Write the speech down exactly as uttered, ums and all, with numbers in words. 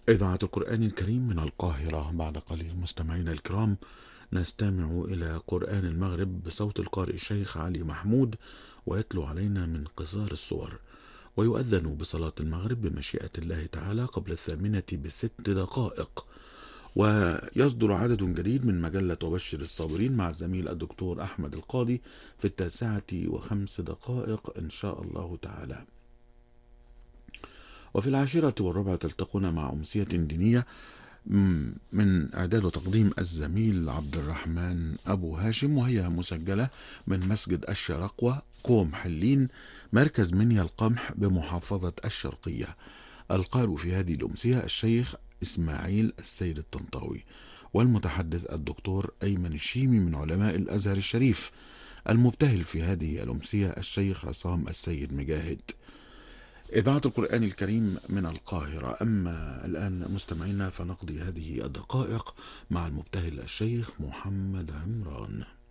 إذاعة القرآن الكريم من القاهرة. بعد قليل مستمعينا الكرام نستمع إلى قرآن المغرب بصوت القارئ الشيخ علي محمود، ويتلو علينا من قصار الصور. ويؤذن بصلاة المغرب بمشيئة الله تعالى قبل الثامنة بست دقائق. ويصدر عدد جديد من مجلة وبشر الصابرين مع الزميل الدكتور أحمد القاضي في التاسعة وخمس دقائق إن شاء الله تعالى. وفي العاشرة والربع تلتقون مع أمسية دينية من إعداد وتقديم الزميل عبد الرحمن أبو هاشم، وهي مسجلة من مسجد الشرقوة قوم حلين مركز منيا القمح بمحافظة الشرقية. القارئ في هذه الأمسية الشيخ إسماعيل السيد الطنطاوي، والمتحدث الدكتور أيمن الشيمي من علماء الأزهر الشريف. المبتهل في هذه الأمسية الشيخ عصام السيد مجاهد. إذاعة القرآن الكريم من القاهرة. أما الآن مستمعينا فنقضي هذه الدقائق مع المبتهل الشيخ محمد عمران.